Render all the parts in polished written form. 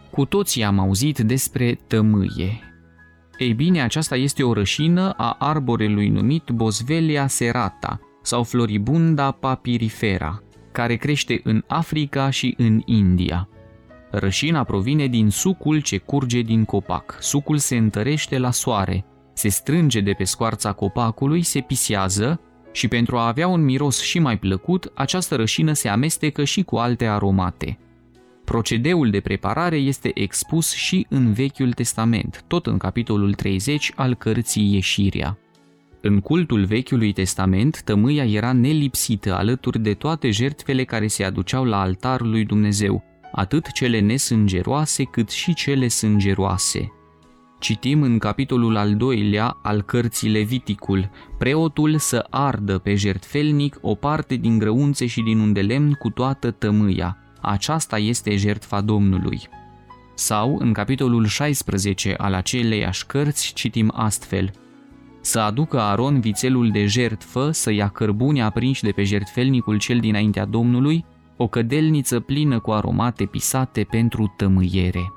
Cu toții am auzit despre tămâie. Ei bine, aceasta este o rășină a arborelui numit Boswellia serrata sau Floribunda papyrifera, care crește în Africa și în India. Rășina provine din sucul ce curge din copac. Sucul se întărește la soare, se strânge de pe scoarța copacului, se pisează și pentru a avea un miros și mai plăcut, această rășină se amestecă și cu alte aromate. Procedeul de preparare este expus și în Vechiul Testament, tot în capitolul 30 al cărții Ieșirea. În cultul Vechiului Testament, tămâia era nelipsită alături de toate jertfele care se aduceau la altarul lui Dumnezeu, atât cele nesângeroase cât și cele sângeroase. Citim în capitolul al 2-lea al cărții Leviticul: preotul să ardă pe jertfelnic o parte din grăunțe și din un de lemn cu toată tămâia. Aceasta este jertfa Domnului. Sau, în capitolul 16 al aceleiași cărți, citim astfel: să aducă Aron vițelul de jertfă, să ia cărbuni aprinși de pe jertfelnicul cel dinaintea Domnului, o cădelniță plină cu aromate pisate pentru tămâiere.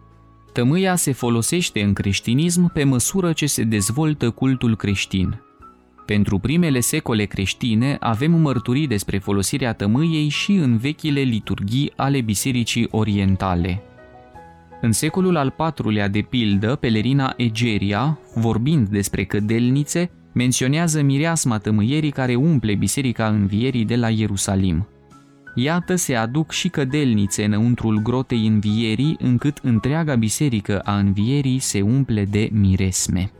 Tămâia se folosește în creștinism pe măsură ce se dezvoltă cultul creștin. Pentru primele secole creștine avem mărturii despre folosirea tămâiei și în vechile liturghii ale Bisericii Orientale. În secolul al IV-lea, de pildă, pelerina Egeria, vorbind despre cădelnițe, menționează mireasma tămâierii care umple Biserica Învierii de la Ierusalim. Iată, se aduc și cădelnițe înăuntrul grotei Învierii, încât întreaga Biserică a Învierii se umple de miresme.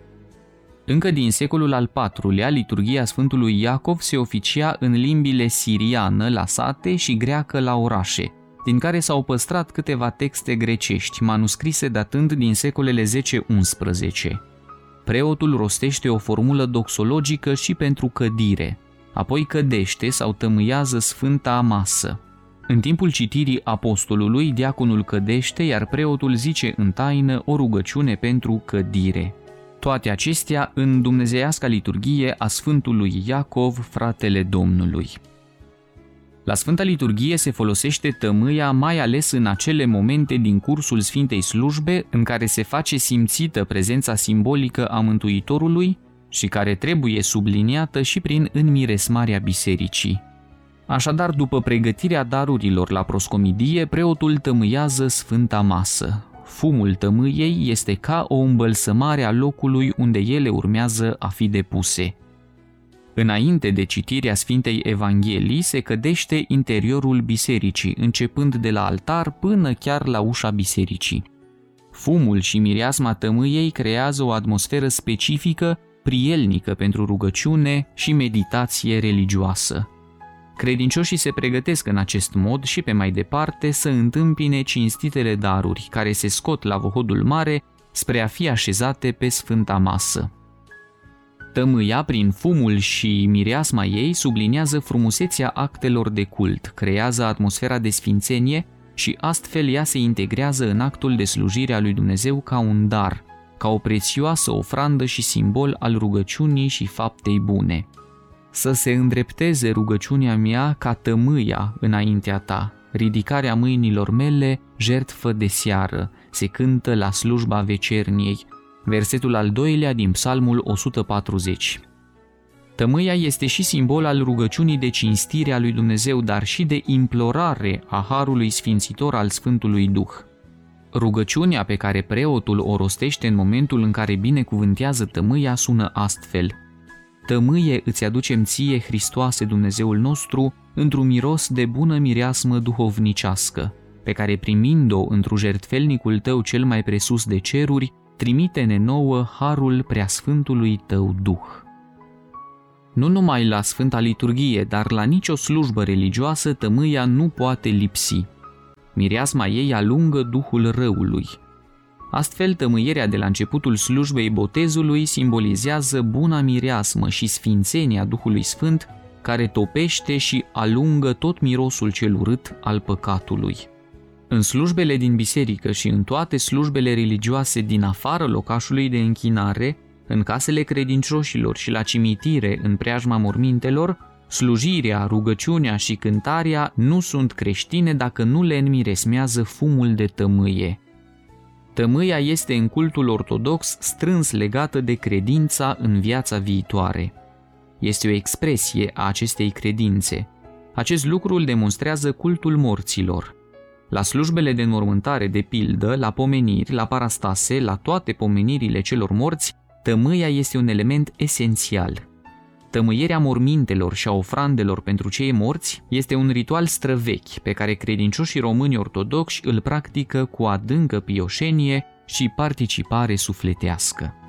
Încă din secolul al IV-lea, liturghia Sfântului Iacov se oficia în limbile siriană la sate și greacă la orașe, din care s-au păstrat câteva texte grecești, manuscrise datând din secolele 10-11. Preotul rostește o formulă doxologică și pentru cădire, apoi cădește sau tămâiază sfânta masă. În timpul citirii apostolului, diaconul cădește, iar preotul zice în taină o rugăciune pentru cădire. Toate acestea în dumnezeiasca liturghie a Sfântului Iacov, fratele Domnului. La Sfânta Liturghie se folosește tămâia mai ales în acele momente din cursul Sfintei Slujbe în care se face simțită prezența simbolică a Mântuitorului și care trebuie subliniată și prin înmiresmarea bisericii. Așadar, după pregătirea darurilor la proscomidie, preotul tămâiază Sfânta Masă. Fumul tămâiei este ca o îmbălsămare a locului unde ele urmează a fi depuse. Înainte de citirea Sfintei Evanghelii se cădește interiorul bisericii, începând de la altar până chiar la ușa bisericii. Fumul și mireasma tămâiei creează o atmosferă specifică, prielnică pentru rugăciune și meditație religioasă. Credincioșii se pregătesc în acest mod și pe mai departe să întâmpine cinstitele daruri care se scot la vohodul mare spre a fi așezate pe Sfânta Masă. Tămâia, prin fumul și mireasma ei, subliniază frumusețea actelor de cult, creează atmosfera de sfințenie și astfel ea se integrează în actul de slujire a lui Dumnezeu ca un dar, ca o prețioasă ofrandă și simbol al rugăciunii și faptei bune. Să se îndrepteze rugăciunea mea ca tămâia înaintea ta, ridicarea mâinilor mele, jertfă de seară, se cântă la slujba vecerniei. Versetul al 2-lea din Psalmul 140. Tămâia este și simbol al rugăciunii de cinstire a lui Dumnezeu, dar și de implorare a harului sfințitor al Sfântului Duh. Rugăciunea pe care preotul o rostește în momentul în care binecuvântează tămâia sună astfel: Tămâie îți aducem ție, Hristoase, Dumnezeul nostru, într-un miros de bună mireasmă duhovnicească, pe care primind-o într-un jertfelnicul tău cel mai presus de ceruri, trimite-ne nouă harul preasfântului tău Duh. Nu numai la Sfânta Liturghie, dar la nicio slujbă religioasă tămâia nu poate lipsi. Mireasma ei alungă duhul răului. Astfel, tămâierea de la începutul slujbei botezului simbolizează buna mireasmă și sfințenia Duhului Sfânt, care topește și alungă tot mirosul cel urât al păcatului. În slujbele din biserică și în toate slujbele religioase din afară locașului de închinare, în casele credincioșilor și la cimitire în preajma mormintelor, slujirea, rugăciunea și cântarea nu sunt creștine dacă nu le înmiresmează fumul de tămâie. Tămâia este în cultul ortodox strâns legată de credința în viața viitoare. Este o expresie a acestei credințe. Acest lucru îl demonstrează cultul morților. La slujbele de înmormântare, de pildă, la pomeniri, la parastase, la toate pomenirile celor morți, tămâia este un element esențial. Tămâierea mormintelor și a ofrandelor pentru cei morți este un ritual străvechi pe care credincioșii români ortodoxi îl practică cu adâncă pioșenie și participare sufletească.